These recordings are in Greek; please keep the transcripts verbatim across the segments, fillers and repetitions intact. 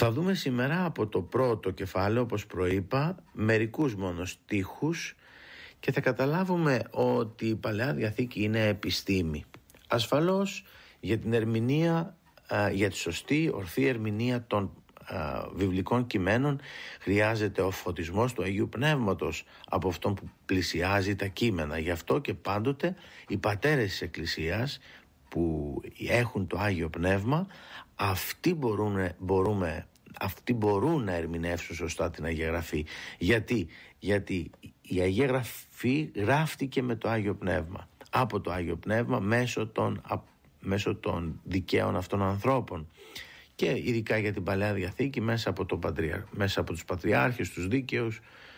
Θα δούμε σήμερα από το πρώτο κεφάλαιο, όπως προείπα, μερικούς μόνο στίχους και θα καταλάβουμε ότι η Παλαιά Διαθήκη είναι επιστήμη. Ασφαλώς για την ερμηνεία, για τη σωστή ορθή ερμηνεία των βιβλικών κειμένων χρειάζεται ο φωτισμός του Αγίου Πνεύματος από αυτόν που πλησιάζει τα κείμενα. Γι' αυτό και πάντοτε οι πατέρες της Εκκλησίας που έχουν το Άγιο Πνεύμα, αυτοί μπορούν, μπορούμε, αυτοί μπορούν να ερμηνεύσουν σωστά την Αγία Γραφή. Γιατί, Γιατί η Αγία Γραφή γράφτηκε με το Άγιο Πνεύμα, από το Άγιο Πνεύμα μέσω των, μέσω των δικαίων αυτών ανθρώπων. Και ειδικά για την Παλαιά Διαθήκη μέσα από, τον πατριά, μέσα από τους πατριάρχες, τους δίκαιους,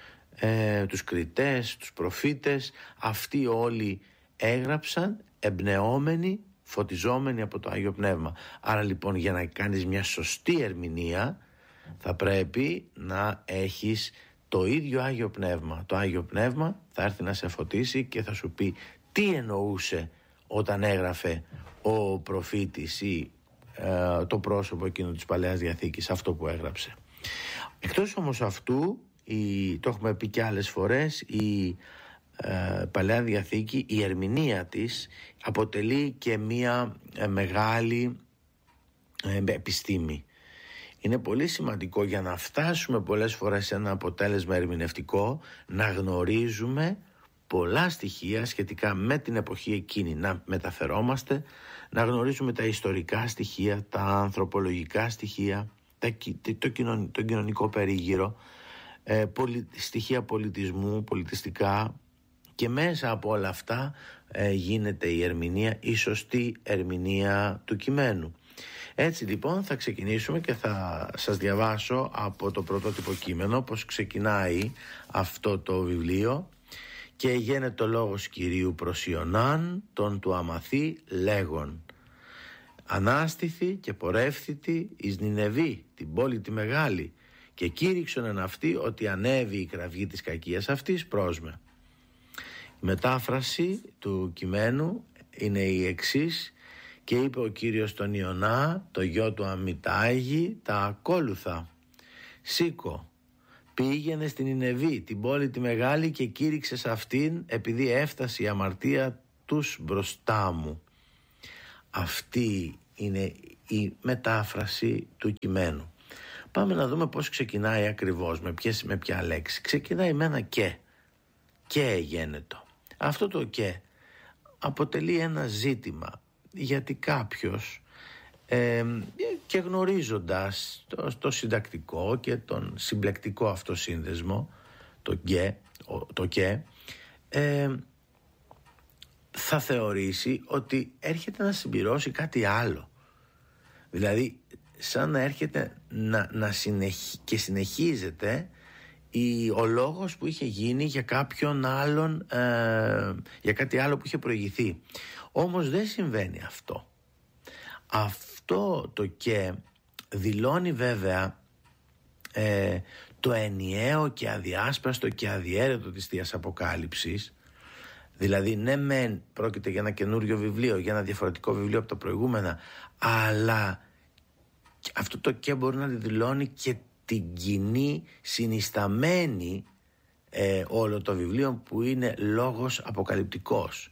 ε, τους κριτές, τους προφήτες. Αυτοί όλοι έγραψαν εμπνεόμενοι, φωτιζόμενοι από το Άγιο Πνεύμα. Άρα λοιπόν για να κάνεις μια σωστή ερμηνεία θα πρέπει να έχεις το ίδιο Άγιο Πνεύμα. Το Άγιο Πνεύμα θα έρθει να σε φωτίσει και θα σου πει τι εννοούσε όταν έγραφε ο προφήτης ή το πρόσωπο εκείνο της Παλαιάς Διαθήκης, αυτό που έγραψε. Εκτός όμως αυτού, η, το έχουμε πει και άλλες φορές, η ε, Παλαιά Διαθήκη, η ερμηνεία της αποτελεί και μία ε, μεγάλη ε, επιστήμη. Είναι πολύ σημαντικό για να φτάσουμε πολλές φορές σε ένα αποτέλεσμα ερμηνευτικό να γνωρίζουμε πολλά στοιχεία σχετικά με την εποχή εκείνη, να μεταφερόμαστε, να γνωρίζουμε τα ιστορικά στοιχεία, τα ανθρωπολογικά στοιχεία, τα, το, κοινωνικό, το κοινωνικό περίγυρο, ε, πολι, στοιχεία πολιτισμού, πολιτιστικά, και μέσα από όλα αυτά ε, γίνεται η ερμηνεία, η σωστή ερμηνεία του κειμένου. Έτσι λοιπόν θα ξεκινήσουμε και θα σας διαβάσω από το πρωτότυπο κείμενο πως ξεκινάει αυτό το βιβλίο. Και γένετο λόγος Κυρίου προς Ιωνάν τον του αμαθή λέγον, ανάστηθη και πορεύθητη εις Νινεβή, την πόλη τη μεγάλη, και κήρυξον εν αυτή ότι ανέβη η κραυγή της κακίας αυτής πρόσμε. Η μετάφραση του κειμένου είναι η εξής: και είπε ο Κύριος τον Ιωνά, το γιο του Αμιτάγη, τα ακόλουθα. Σήκω, πήγαινε στην Νινεβή, την πόλη τη μεγάλη, και κήρυξε σε αυτήν, επειδή έφτασε η αμαρτία τους μπροστά μου. Αυτή είναι η μετάφραση του κειμένου. Πάμε να δούμε πώς ξεκινάει ακριβώς, με, ποιες, με ποια λέξη. Ξεκινάει με ένα και. Και γένετο. Αυτό το και αποτελεί ένα ζήτημα, γιατί κάποιος Ε, και γνωρίζοντας το, το συντακτικό και τον συμπλεκτικό αυτό σύνδεσμο, το και, το και ε, θα θεωρήσει ότι έρχεται να συμπληρώσει κάτι άλλο, δηλαδή σαν να έρχεται να, να συνεχ, και συνεχίζεται η, ο λόγος που είχε γίνει για κάποιον άλλον, ε, για κάτι άλλο που είχε προηγηθεί. Όμως δεν συμβαίνει αυτό. Αυτό το και δηλώνει βέβαια ε, το ενιαίο και αδιάσπαστο και αδιέρετο της Θείας Αποκάλυψης. Δηλαδή ναι μεν πρόκειται για ένα καινούριο βιβλίο, για ένα διαφορετικό βιβλίο από τα προηγούμενα, αλλά αυτό το και μπορεί να δηλώνει και την κοινή συνισταμένη ε, όλο το βιβλίο, που είναι λόγος αποκαλυπτικός.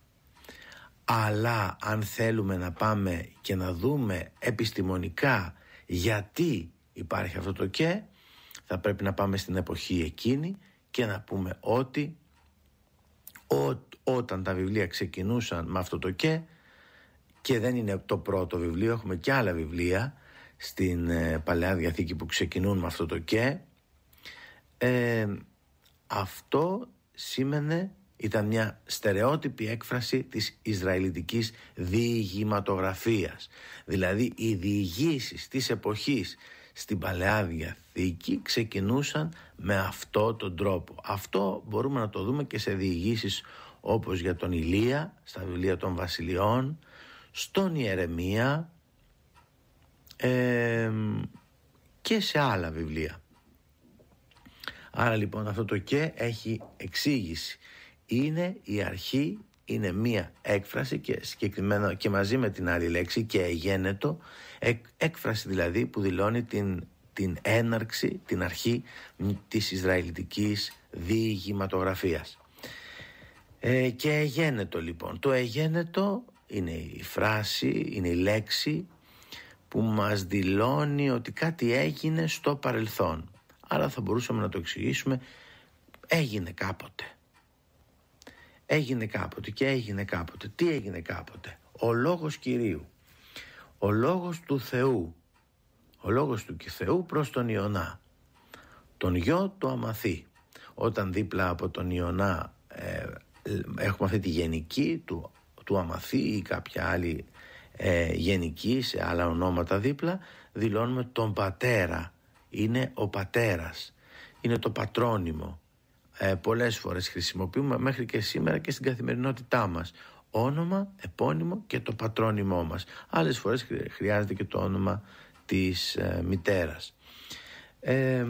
Αλλά αν θέλουμε να πάμε και να δούμε επιστημονικά γιατί υπάρχει αυτό το και, θα πρέπει να πάμε στην εποχή εκείνη και να πούμε ότι ό, όταν τα βιβλία ξεκινούσαν με αυτό το και, και δεν είναι το πρώτο βιβλίο, έχουμε και άλλα βιβλία στην ε, Παλαιά Διαθήκη που ξεκινούν με αυτό το και, ε, αυτό σήμαινε, ήταν μια στερεότυπη έκφραση της Ισραηλιτικής διηγηματογραφίας. Δηλαδή οι διηγήσεις της εποχής στην Παλαιά Διαθήκη ξεκινούσαν με αυτό τον τρόπο. Αυτό μπορούμε να το δούμε και σε διηγήσεις όπως για τον Ηλία, στα βιβλία των Βασιλειών, στον Ιερεμία ε, και σε άλλα βιβλία. Άρα λοιπόν αυτό το και έχει εξήγηση. Είναι η αρχή, είναι μία έκφραση και συγκεκριμένα και μαζί με την άλλη λέξη και εγένετο, έκ, έκφραση δηλαδή που δηλώνει την την έναρξη, την αρχή της Ισραηλιτικής διηγηματογραφίας. Ε, και εγένετο λοιπόν. Το εγένετο είναι η φράση, είναι η λέξη που μας δηλώνει ότι κάτι έγινε στο παρελθόν. Άρα θα μπορούσαμε να το εξηγήσουμε, έγινε κάποτε. Έγινε κάποτε και έγινε κάποτε. Τι έγινε κάποτε? Ο λόγος Κυρίου, ο λόγος του Θεού, ο λόγος του Θεού προς τον Ιωνά, τον γιο του Αμαθή. Όταν δίπλα από τον Ιωνά ε, έχουμε αυτή τη γενική του, του Αμαθή ή κάποια άλλη ε, γενική σε άλλα ονόματα δίπλα, δηλώνουμε τον πατέρα. Είναι ο πατέρας, είναι το πατρόνυμο. Ε, πολλές φορές χρησιμοποιούμε μέχρι και σήμερα και στην καθημερινότητά μας όνομα, επώνυμο και το πατρόνυμό μας. Άλλες φορές χρειάζεται και το όνομα της ε, μητέρας. Ε,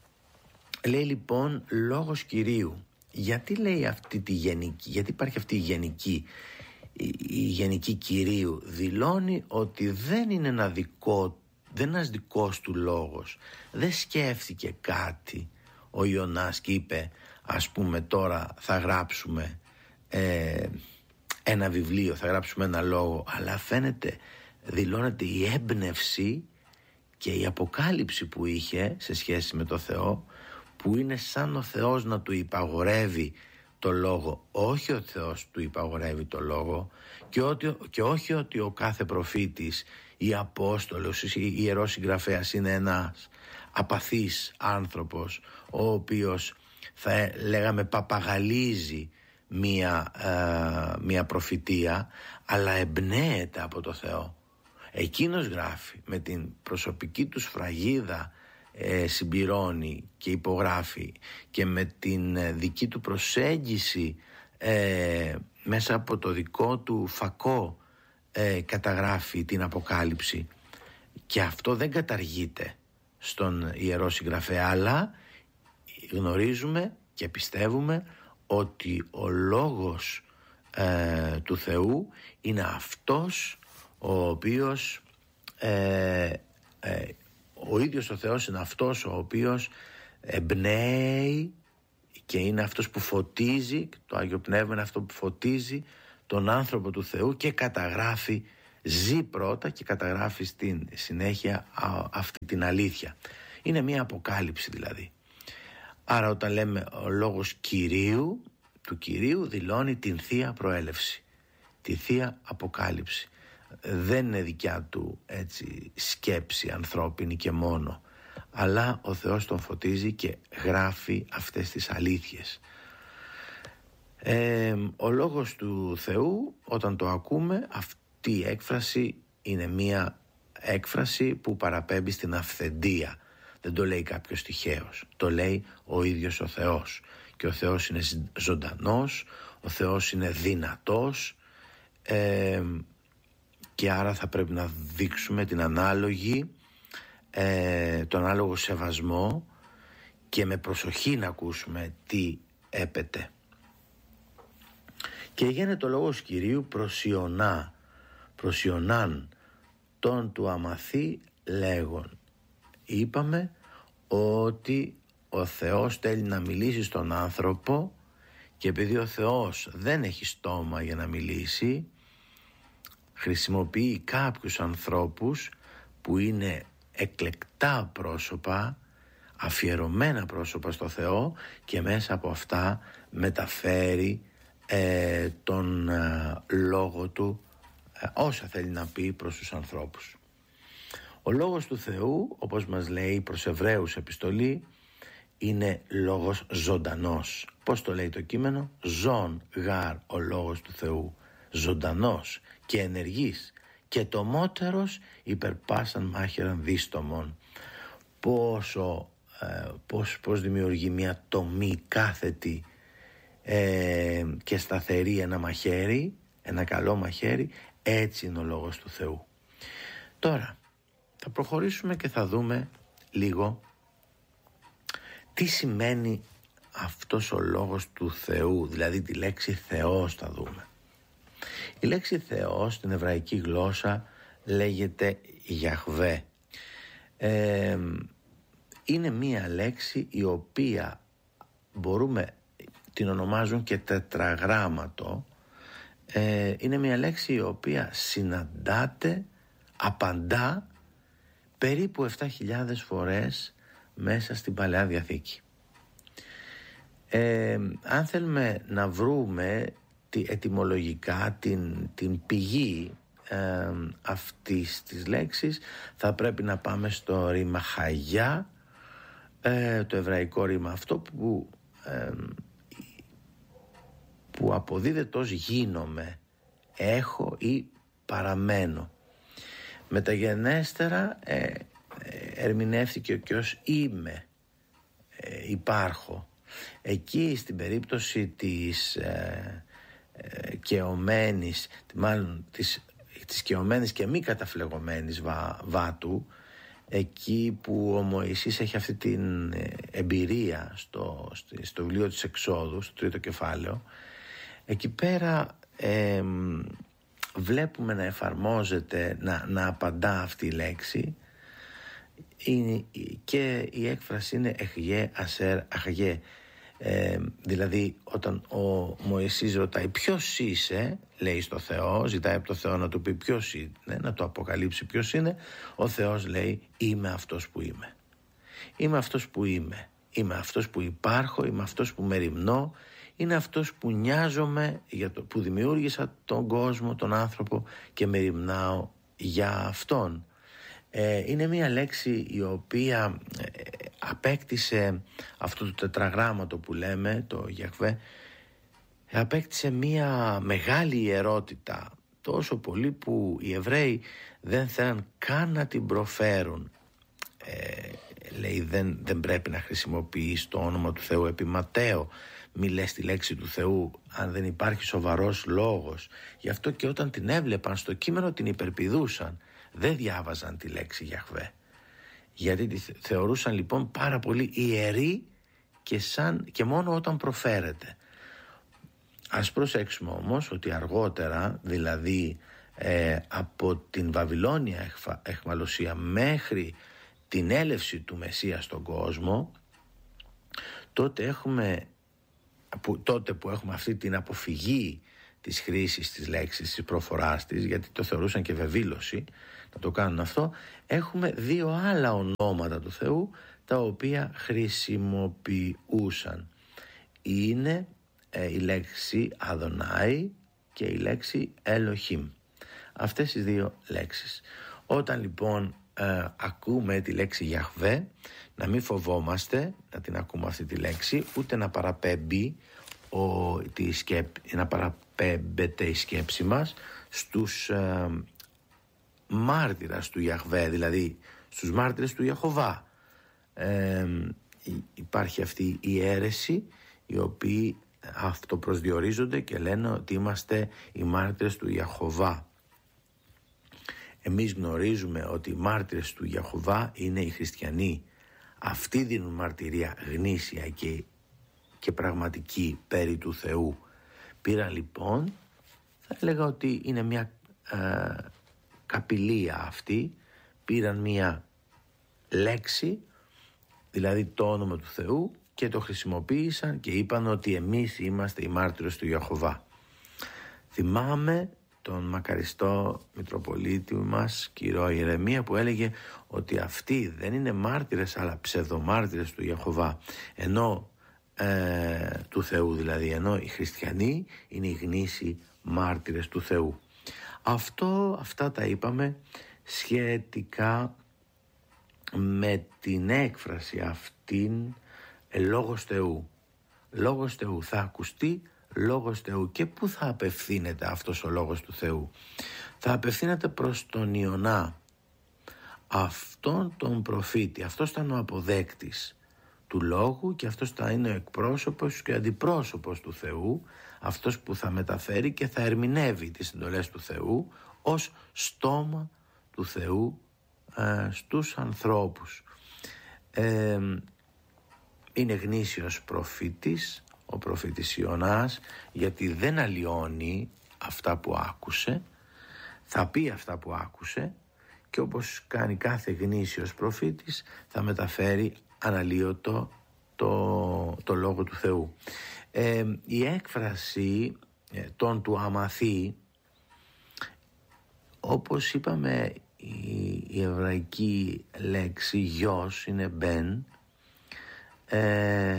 λέει λοιπόν λόγος Κυρίου. Γιατί λέει αυτή τη γενική, γιατί υπάρχει αυτή η γενική, η, η γενική Κυρίου? Δηλώνει ότι δεν είναι ένα δικό, δεν είναι ένας δικός του λόγος. Δεν σκέφτηκε κάτι ο Ιωνάς και είπε, ας πούμε τώρα θα γράψουμε ε, ένα βιβλίο, θα γράψουμε ένα λόγο, αλλά φαίνεται, δηλώνεται η έμπνευση και η αποκάλυψη που είχε σε σχέση με το Θεό, που είναι σαν ο Θεός να του υπαγορεύει το λόγο. Όχι ο Θεός του υπαγορεύει το λόγο και, ότι, και όχι ότι ο κάθε προφήτης ή απόστολος ή ιερός συγγραφέας είναι ένας απαθής άνθρωπος ο οποίος θα λέγαμε παπαγαλίζει μία, ε, μία προφητεία, αλλά εμπνέεται από το Θεό. Εκείνος γράφει με την προσωπική του σφραγίδα, ε, συμπληρώνει και υπογράφει και με την ε, δική του προσέγγιση ε, μέσα από το δικό του φακό ε, καταγράφει την αποκάλυψη, και αυτό δεν καταργείται στον ιερό συγγραφέα, αλλά γνωρίζουμε και πιστεύουμε ότι ο λόγος ε, του Θεού είναι αυτός ο οποίος ε, ε, ο ίδιος ο Θεός είναι αυτός ο οποίος εμπνέει και είναι αυτός που φωτίζει, το Άγιο Πνεύμα είναι αυτό που φωτίζει τον άνθρωπο του Θεού και καταγράφει, ζει πρώτα και καταγράφει στην συνέχεια α, αυτή την αλήθεια. Είναι μια αποκάλυψη δηλαδή. Άρα όταν λέμε ο λόγος Κυρίου, του Κυρίου δηλώνει την Θεία Προέλευση, τη Θεία Αποκάλυψη. Δεν είναι δικιά του έτσι σκέψη ανθρώπινη και μόνο, αλλά ο Θεός τον φωτίζει και γράφει αυτές τις αλήθειες. Ε, ο λόγος του Θεού, όταν το ακούμε, αυτή η έκφραση είναι μία έκφραση που παραπέμπει στην αυθεντία. Δεν το λέει κάποιος τυχαίος, το λέει ο ίδιος ο Θεός. Και ο Θεός είναι ζωντανός, ο Θεός είναι δυνατός, ε, και άρα θα πρέπει να δείξουμε την ανάλογη, ε, τον ανάλογο σεβασμό και με προσοχή να ακούσουμε τι έπεται. Και γίνεται ο λόγος Κυρίου προς Ιωνά, προς Ιωνάν τον του Αμαθή λέγον. Είπαμε ότι ο Θεός θέλει να μιλήσει στον άνθρωπο, και επειδή ο Θεός δεν έχει στόμα για να μιλήσει, χρησιμοποιεί κάποιους ανθρώπους που είναι εκλεκτά πρόσωπα, αφιερωμένα πρόσωπα στο Θεό, και μέσα από αυτά μεταφέρει ε, τον ε, λόγο του, ε, όσα θέλει να πει προς τους ανθρώπους. Ο λόγος του Θεού, όπως μας λέει προς Εβραίους επιστολή, είναι λόγος ζωντανός. Πώς το λέει το κείμενο? Ζων γάρ ο λόγος του Θεού, ζωντανός και ενεργής και τομότερος υπερπάσαν μάχαιραν δίστομον. Πόσο, ε, πώς, πώς δημιουργεί μια τομή κάθετη ε, και σταθερή ένα μαχαίρι, ένα καλό μαχαίρι, έτσι είναι ο λόγος του Θεού. Τώρα θα προχωρήσουμε και θα δούμε λίγο τι σημαίνει αυτός ο λόγος του Θεού, δηλαδή τη λέξη Θεός θα δούμε. Η λέξη Θεός στην εβραϊκή γλώσσα λέγεται Γιαχβέ. Ε, είναι μία λέξη η οποία μπορούμε, την ονομάζουν και τετραγράμματο. ε, είναι μία λέξη η οποία συναντάται, απαντά περίπου επτά χιλιάδες φορές μέσα στην Παλαιά Διαθήκη. Ε, αν θέλουμε να βρούμε τη, ετυμολογικά την, την πηγή ε, αυτής της λέξης, θα πρέπει να πάμε στο ρήμα χαγιά, ε, το εβραϊκό ρήμα αυτό που, ε, που αποδίδεται ως γίνομαι, έχω ή παραμένω. Μεταγενέστερα ε, ε, ερμηνεύθηκε και ως είμαι, ε, υπάρχω. Εκεί στην περίπτωση της ε, ε, κεωμένης, μάλλον της, της κεωμένης και μη καταφλεγωμένης βά, βάτου, εκεί που ο Μωυσής έχει αυτή την εμπειρία στο, στο, στο βιβλίο της Εξόδου, στο τρίτο κεφάλαιο, εκεί πέρα ε, βλέπουμε να εφαρμόζεται, να, να απαντά αυτή η λέξη. Είναι, και η έκφραση είναι εχγέ ασέρ αχγέ, ε, δηλαδή όταν ο Μωυσής ρωτάει ποιος είσαι, λέει στο Θεό, ζητάει από το Θεό να του πει ποιος είναι, να του αποκαλύψει ποιος είναι. Ο Θεός λέει είμαι αυτός που είμαι, είμαι αυτός που είμαι, είμαι αυτός που υπάρχω, είμαι αυτός που μεριμνώ, είναι αυτός που νοιάζομαι, για το, που δημιούργησα τον κόσμο, τον άνθρωπο και μεριμνάω για αυτόν. Είναι μια λέξη η οποία απέκτησε αυτό το τετραγράμματο που λέμε, το Γιαχβέ, απέκτησε μια μεγάλη ιερότητα, τόσο πολύ που οι Εβραίοι δεν θέλαν καν να την προφέρουν. Ε, λέει δεν, δεν πρέπει να χρησιμοποιείς το όνομα του Θεού επί Ματέο, μη λες τη λέξη του Θεού αν δεν υπάρχει σοβαρός λόγος. Γι' αυτό και όταν την έβλεπαν στο κείμενο την υπερπηδούσαν, δεν διάβαζαν τη λέξη Γιαχβέ, γιατί τη θεωρούσαν λοιπόν πάρα πολύ ιερή και, σαν, και μόνο όταν προφέρεται. Ας προσέξουμε όμως ότι αργότερα, δηλαδή ε, από την Βαβυλώνια εχφα, εχμαλωσία μέχρι την έλευση του Μεσσία στον κόσμο, τότε έχουμε που, τότε που έχουμε αυτή την αποφυγή της χρήσης της λέξης, της προφοράς της, γιατί το θεωρούσαν και βεβήλωση να το κάνουν αυτό, έχουμε δύο άλλα ονόματα του Θεού τα οποία χρησιμοποιούσαν. Είναι ε, η λέξη Αδονάη και η λέξη Ελοχήμ. Αυτές οι δύο λέξεις. Όταν λοιπόν ε, ακούμε τη λέξη Γιαχβέ, να μην φοβόμαστε να την ακούμε αυτή τη λέξη, ούτε να παραπέμπει ο, τη σκέπ, να παραπέμπεται η σκέψη μας στους ε, μάρτυρας του Γιαχβέ, δηλαδή στους μάρτυρες του Ιεχωβά. Ε, υπάρχει αυτή η αίρεση, οι οποίοι αυτοπροσδιορίζονται και λένε ότι είμαστε οι μάρτυρες του Ιεχωβά. Εμείς γνωρίζουμε ότι οι μάρτυρες του Ιεχωβά είναι οι χριστιανοί. Αυτοί δίνουν μαρτυρία γνήσια και, και πραγματική περί του Θεού. Πήραν λοιπόν, θα έλεγα ότι είναι μια ε, καπηλεία αυτή, πήραν μια λέξη, δηλαδή το όνομα του Θεού, και το χρησιμοποίησαν και είπαν ότι εμείς είμαστε οι μάρτυρες του Ιεχωβά. Θυμάμαι τον μακαριστό Μητροπολίτη μας, κύριο Ιερεμία, που έλεγε ότι αυτοί δεν είναι μάρτυρες αλλά ψευδομάρτυρες του Ιεχωβά, ενώ ε, του Θεού δηλαδή, ενώ οι χριστιανοί είναι οι γνήσιοι μάρτυρες του Θεού. Αυτό, αυτά τα είπαμε σχετικά με την έκφραση αυτήν ε, λόγος Θεού. Λόγος Θεού θα ακουστεί, λόγος Θεού. Και πού θα απευθύνεται αυτός ο λόγος του Θεού? Θα απευθύνεται προς τον Ιωνά, αυτόν τον προφήτη. Αυτός ήταν ο αποδέκτης του λόγου και αυτός θα είναι ο εκπρόσωπος και αντιπρόσωπος του Θεού, αυτός που θα μεταφέρει και θα ερμηνεύει τις εντολές του Θεού ως στόμα του Θεού ε, στους ανθρώπους. Ε, είναι γνήσιος προφήτης ο προφήτης Ιωνάς, γιατί δεν αλλοιώνει αυτά που άκουσε, θα πει αυτά που άκουσε και όπως κάνει κάθε γνήσιος προφήτης θα μεταφέρει αναλύωτο το, το λόγο του Θεού. Ε, η έκφραση ε, των του αμαθεί, όπως είπαμε, η, η εβραϊκή λέξη γιος είναι μπεν, ε,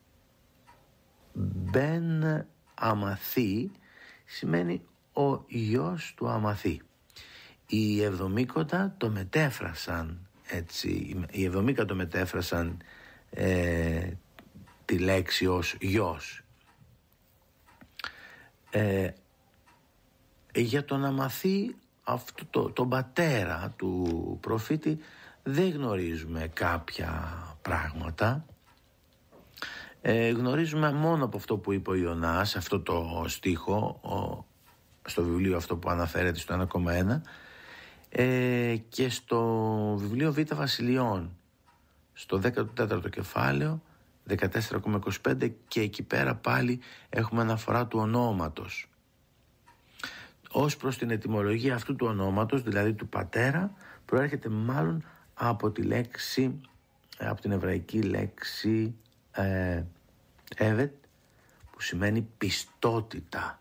μπεν αμαθεί σημαίνει ο γιος του αμαθεί. Οι Εβδομίκοντα το μετέφρασαν έτσι, οι Εβδομίκα το μετέφρασαν ε, τη λέξη ως γιος. Ε, για τον αμαθεί, αυτό το, τον πατέρα του προφήτη, δεν γνωρίζουμε κάποια πράγματα. Ε, γνωρίζουμε μόνο από αυτό που είπε ο Ιωνάς, αυτό το στίχο, ο, στο βιβλίο αυτό που αναφέρεται στο ένα κόμμα ένα, ε, και στο βιβλίο Β Βασιλειών, στο δέκατο τέταρτο κεφάλαιο, δεκατέσσερα κόμμα είκοσι πέντε, και εκεί πέρα πάλι έχουμε αναφορά του ονόματος. Ως προς την ετυμολογία αυτού του ονόματος, δηλαδή του πατέρα, προέρχεται μάλλον από τη λέξη, από την εβραϊκή λέξη ε, έβετ, που σημαίνει πιστότητα.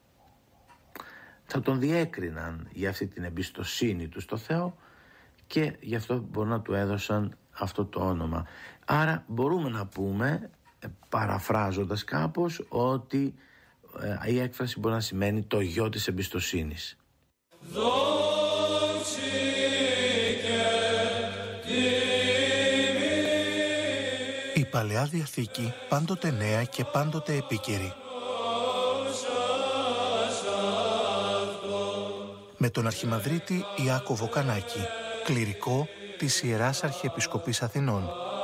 Θα τον διέκριναν για αυτή την εμπιστοσύνη του στο Θεό και γι' αυτό μπορούν να του έδωσαν αυτό το όνομα. Άρα μπορούμε να πούμε, παραφράζοντας κάπως, ότι ε, η έκφραση μπορεί να σημαίνει το γιο της εμπιστοσύνης. Η Παλαιά Διαθήκη πάντοτε νέα και πάντοτε επίκαιρη. Με τον Αρχιμανδρίτη Ιάκωβο Κανάκη, κληρικό της Ιεράς Αρχιεπισκοπής Αθηνών.